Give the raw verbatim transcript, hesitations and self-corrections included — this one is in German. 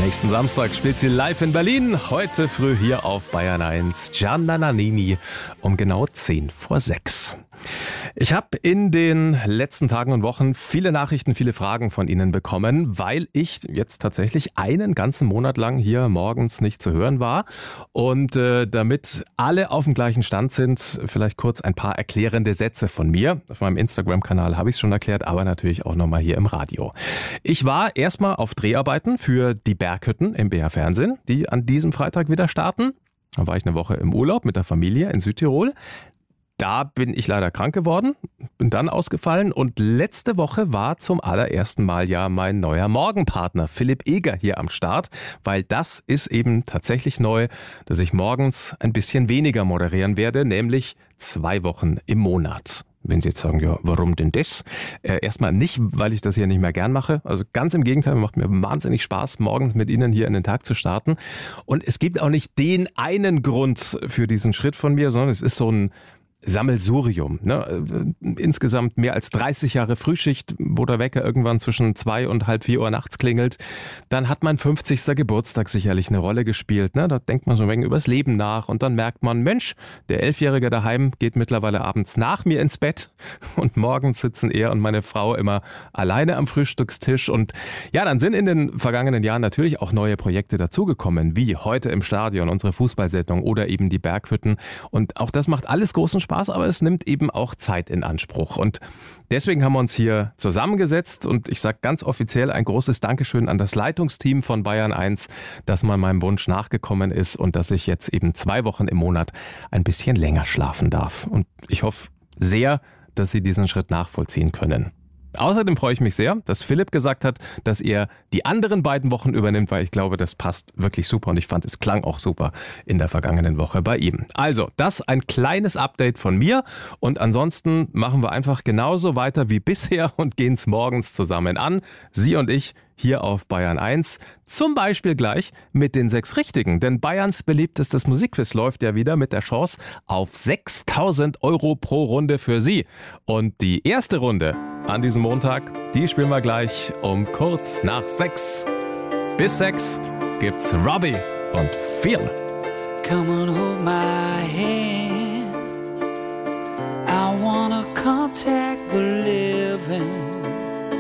Nächsten Samstag spielt sie live in Berlin. Heute früh hier auf Bayern eins. Gianna Nannini um genau zehn vor sechs. Ich habe in den letzten Tagen und Wochen viele Nachrichten, viele Fragen von Ihnen bekommen, weil ich jetzt tatsächlich einen ganzen Monat lang hier morgens nicht zu hören war. Und äh, damit alle auf dem gleichen Stand sind, vielleicht kurz ein paar erklärende Sätze von mir. Auf meinem Instagram-Kanal habe ich es schon erklärt, aber natürlich auch nochmal hier im Radio. Ich war erstmal auf Dreharbeiten für die Berghütten im B R Fernsehen, die an diesem Freitag wieder starten. Da war ich eine Woche im Urlaub mit der Familie in Südtirol. Da bin ich leider krank geworden, bin dann ausgefallen und letzte Woche war zum allerersten Mal ja mein neuer Morgenpartner Philipp Eger hier am Start, weil das ist eben tatsächlich neu, dass ich morgens ein bisschen weniger moderieren werde, nämlich zwei Wochen im Monat. Wenn Sie jetzt sagen, ja, warum denn das? Äh, erstmal nicht, weil ich das hier nicht mehr gern mache. Also ganz im Gegenteil, macht mir wahnsinnig Spaß, morgens mit Ihnen hier in den Tag zu starten. Und es gibt auch nicht den einen Grund für diesen Schritt von mir, sondern es ist so ein Sammelsurium. Ne? Insgesamt mehr als dreißig Jahre Frühschicht, wo der Wecker irgendwann zwischen zwei und halb vier Uhr nachts klingelt. Dann hat mein fünfzigster Geburtstag sicherlich eine Rolle gespielt. Ne? Da denkt man so ein wenig übers Leben nach und dann merkt man, Mensch, der Elfjährige daheim geht mittlerweile abends nach mir ins Bett und morgens sitzen er und meine Frau immer alleine am Frühstückstisch. Und ja, dann sind in den vergangenen Jahren natürlich auch neue Projekte dazugekommen, wie heute im Stadion, unsere Fußballsendung oder eben die Berghütten. Und auch das macht alles großen Spaß. Aber es nimmt eben auch Zeit in Anspruch. Und deswegen haben wir uns hier zusammengesetzt und ich sage ganz offiziell ein großes Dankeschön an das Leitungsteam von Bayern eins, dass man meinem Wunsch nachgekommen ist und dass ich jetzt eben zwei Wochen im Monat ein bisschen länger schlafen darf. Und ich hoffe sehr, dass Sie diesen Schritt nachvollziehen können. Außerdem freue ich mich sehr, dass Philipp gesagt hat, dass er die anderen beiden Wochen übernimmt, weil ich glaube, das passt wirklich super und ich fand, es klang auch super in der vergangenen Woche bei ihm. Also, das ein kleines Update von mir und ansonsten machen wir einfach genauso weiter wie bisher und gehen es morgens zusammen an. Sie und ich hier auf Bayern eins, zum Beispiel gleich mit den sechs Richtigen, denn Bayerns beliebtestes Musikquiz läuft ja wieder mit der Chance auf sechstausend Euro pro Runde für Sie. Und die erste Runde an diesem Montag, die spielen wir gleich um kurz nach sechs. Bis sechs gibt's Robbie und Feel. Come and hold my hand. I wanna contact the living.